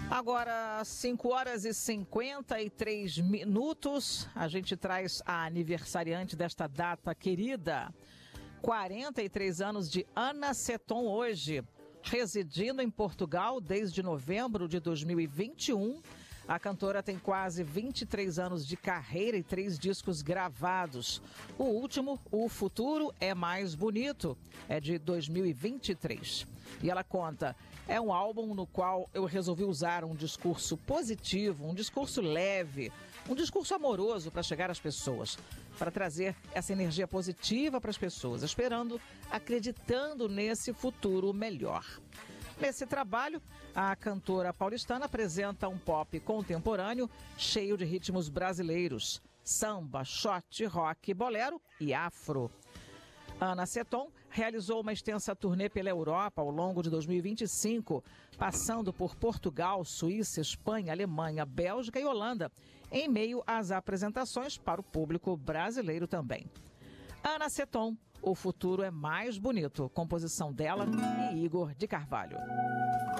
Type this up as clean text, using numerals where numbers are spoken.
Agora, 5h53, a gente traz a aniversariante desta data querida. 43 anos de Ana Seton hoje, residindo em Portugal desde novembro de 2021. A cantora tem quase 23 anos de carreira e 3 discos gravados. O último, O Futuro é Mais Bonito, é de 2023. E ela conta, é um álbum no qual eu resolvi usar um discurso positivo, um discurso leve, um discurso amoroso para chegar às pessoas, para trazer essa energia positiva para as pessoas, esperando, acreditando nesse futuro melhor. Nesse trabalho, a cantora paulistana apresenta um pop contemporâneo cheio de ritmos brasileiros, samba, shot, rock, bolero e afro. Ana Seton realizou uma extensa turnê pela Europa ao longo de 2025, passando por Portugal, Suíça, Espanha, Alemanha, Bélgica e Holanda, em meio às apresentações para o público brasileiro também. Ana Seton, O Futuro é Mais Bonito, composição dela e Igor de Carvalho.